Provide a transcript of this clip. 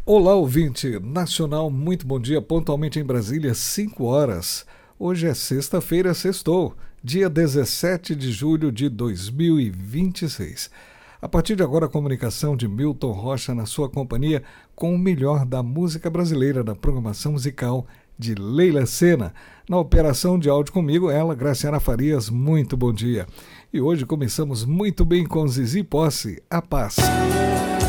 Olá, ouvinte nacional, muito bom dia, pontualmente em Brasília, 5 horas. Hoje é sexta-feira, sextou, dia 17 de julho de 2026. A partir de agora, a comunicação de Milton Rocha na sua companhia com o melhor da música brasileira, da programação musical de Leila Sena. Na operação de áudio comigo, ela, Graciana Farias, muito bom dia. E hoje começamos muito bem com Zizi Posse, A Paz.